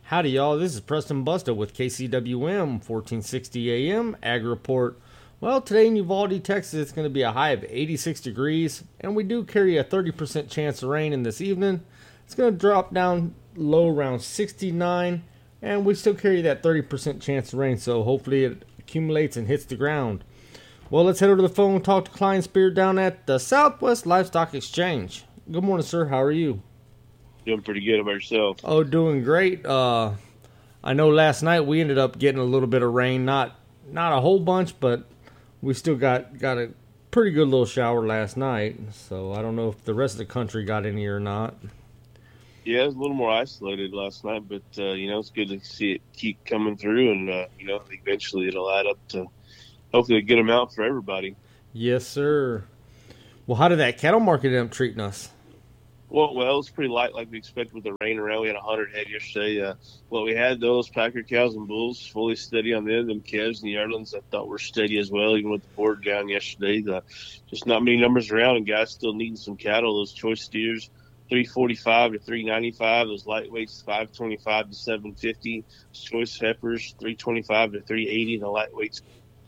Howdy, y'all. This is Preston Busta with KCWM 1460 AM Ag Report. Well, today in Uvalde, Texas, it's going to be a high of 86 degrees, and we do carry a 30% chance of rain in this evening. It's going to drop down low around 69, and we still carry that 30% chance of rain, so hopefully it accumulates and hits the ground. Well, let's head over to the phone and talk to Klein Spear down at the Southwest Livestock Exchange. Good morning, sir. How are you? Doing pretty good about yourself. Oh, doing great. I know last night we ended up getting a little bit of rain, not a whole bunch, but we still got a pretty good little shower last night. So I don't know if the rest of the country got any or not. Yeah, it was a little more isolated last night, but it's good to see it keep coming through, and eventually it'll add up to hopefully a good amount for everybody. Yes, sir. Well, how did that cattle market end up treating us? Well, it's pretty light like we expected with the rain around. We had 100 head yesterday. What we had, those Packer cows and bulls fully steady on the end. Them calves and the yearlings I thought were steady as well, even with the board down yesterday. Just not many numbers around, and guys still needing some cattle. Those choice steers, 345 to 395. Those lightweights, 525 to 750. Those choice heifers, 325 to 380. The lightweights,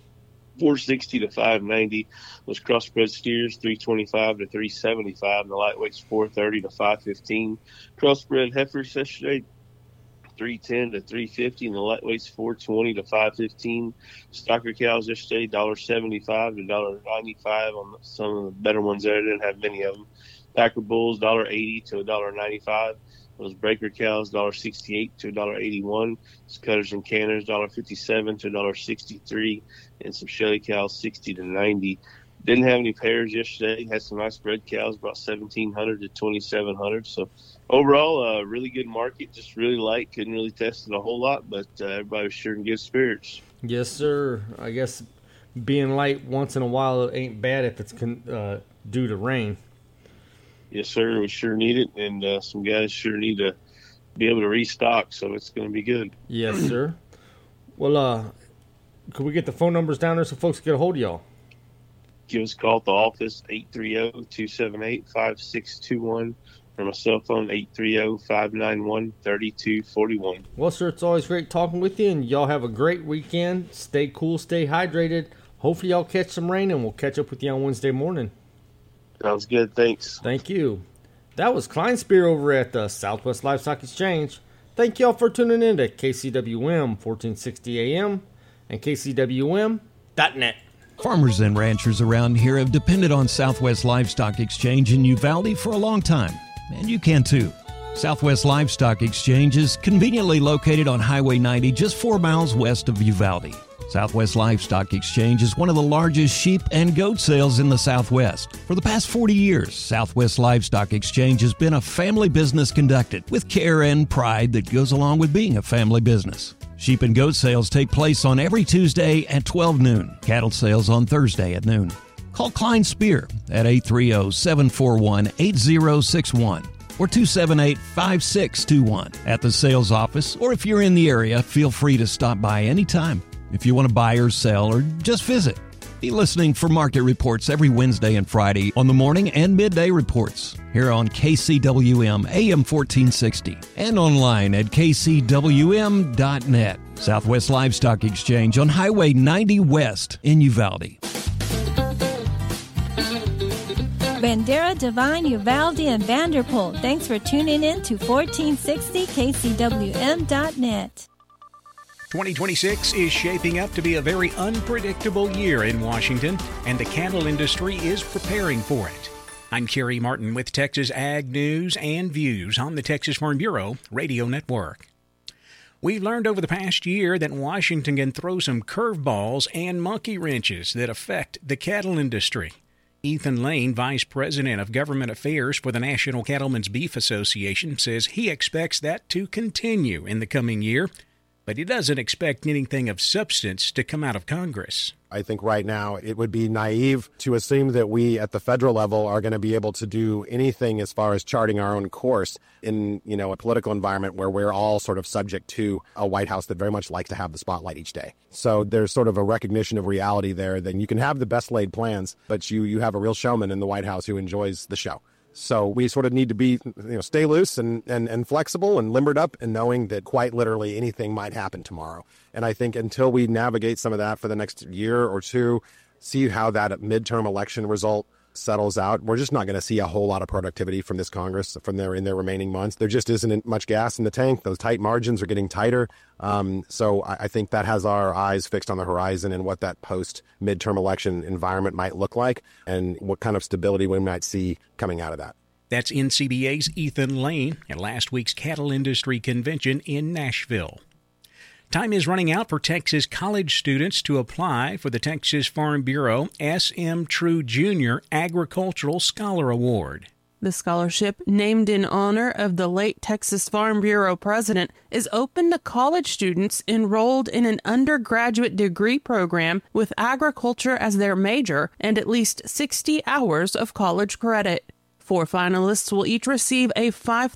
460 to 590. Those crossbred steers, 325 to 375, and the lightweights 430 to 515. Crossbred heifers yesterday, 310 to 350, and the lightweights 420 to 515. Stocker cows yesterday, $1.75 to $1.95 on some of the better ones there. Didn't have many of them. Packer bulls, $1.80 to $1.95. Those breaker cows, $1.68 to $1.81. Cutters and canners, $1.57 to $1.63. And some Shelly cows, 60 to 90. Didn't have any pairs yesterday. Had some nice bred cows, about 1,700 to 2,700. So overall, really good market. Just really light. Couldn't really test it a whole lot, but everybody was sure in good spirits. Yes, sir. I guess being light once in a while ain't bad if it's due to rain. Yes, sir. We sure need it, and some guys sure need to be able to restock, so it's going to be good. Yes, sir. Well, could we get the phone numbers down there so folks can get a hold of y'all? Give us a call at the office, 830-278-5621, or my cell phone, 830-591-3241. Well, sir, it's always great talking with you, and y'all have a great weekend. Stay cool, stay hydrated. Hopefully y'all catch some rain, and we'll catch up with you on Wednesday morning. Sounds good. Thanks. Thank you. That was Klein Spear over at the Southwest Livestock Exchange. Thank y'all for tuning in to KCWM 1460 AM and KCWM.net. Farmers and ranchers around here have depended on Southwest Livestock Exchange in Uvalde for a long time, and you can too. Southwest Livestock Exchange is conveniently located on Highway 90 just 4 miles west of Uvalde. Southwest Livestock Exchange is one of the largest sheep and goat sales in the Southwest. For the past 40 years, Southwest Livestock Exchange has been a family business conducted with care and pride that goes along with being a family business. Sheep and goat sales take place on every Tuesday at 12 noon. Cattle sales on Thursday at noon. Call Klein Spear at 830-741-8061 or 278-5621 at the sales office, or if you're in the area, feel free to stop by anytime. If you want to buy or sell or just visit, be listening for market reports every Wednesday and Friday on the morning and midday reports here on KCWM AM 1460 and online at KCWM.net. Southwest Livestock Exchange on Highway 90 West in Uvalde. Bandera, Divine, Uvalde, and Vanderpool. Thanks for tuning in to 1460 KCWM.net. 2026 is shaping up to be a very unpredictable year in Washington, and the cattle industry is preparing for it. I'm Kerry Martin with Texas Ag News and Views on the Texas Farm Bureau Radio Network. We've learned over the past year that Washington can throw some curveballs and monkey wrenches that affect the cattle industry. Ethan Lane, Vice President of Government Affairs for the National Cattlemen's Beef Association, says he expects that to continue in the coming year, but he doesn't expect anything of substance to come out of Congress. I think right now it would be naive to assume that we at the federal level are going to be able to do anything as far as charting our own course in, a political environment where we're all sort of subject to a White House that very much likes to have the spotlight each day. So there's sort of a recognition of reality there that you can have the best laid plans, but you have a real showman in the White House who enjoys the show. So we sort of need to be, stay loose and flexible and limbered up, and knowing that quite literally anything might happen tomorrow. And I think until we navigate some of that for the next year or two, see how that midterm election result settles out, we're just not going to see a whole lot of productivity from this Congress in their remaining months. There just isn't much gas in the tank. Those tight margins are getting tighter. So I think that has our eyes fixed on the horizon and what that post-midterm election environment might look like and what kind of stability we might see coming out of that. That's NCBA's Ethan Lane at last week's Cattle Industry Convention in Nashville. Time is running out for Texas college students to apply for the Texas Farm Bureau S.M. True Jr. Agricultural Scholar Award. The scholarship, named in honor of the late Texas Farm Bureau president, is open to college students enrolled in an undergraduate degree program with agriculture as their major and at least 60 hours of college credit. 4 finalists will each receive a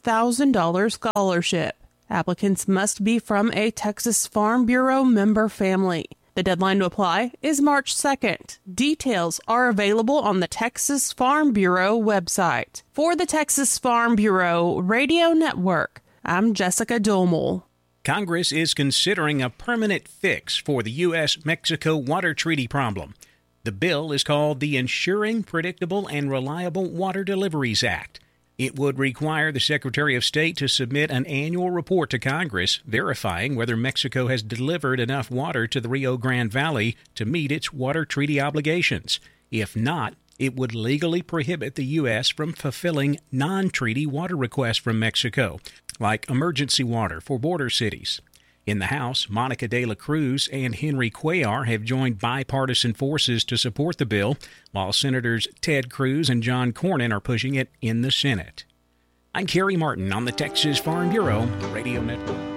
$5,000 scholarship. Applicants must be from a Texas Farm Bureau member family. The deadline to apply is March 2nd. Details are available on the Texas Farm Bureau website. For the Texas Farm Bureau Radio Network, I'm Jessica Domel. Congress is considering a permanent fix for the U.S.-Mexico water treaty problem. The bill is called the Ensuring Predictable and Reliable Water Deliveries Act. It would require the Secretary of State to submit an annual report to Congress verifying whether Mexico has delivered enough water to the Rio Grande Valley to meet its water treaty obligations. If not, it would legally prohibit the U.S. from fulfilling non-treaty water requests from Mexico, like emergency water for border cities. In the House, Monica de la Cruz and Henry Cuellar have joined bipartisan forces to support the bill, while Senators Ted Cruz and John Cornyn are pushing it in the Senate. I'm Kerry Martin on the Texas Farm Bureau Radio Network.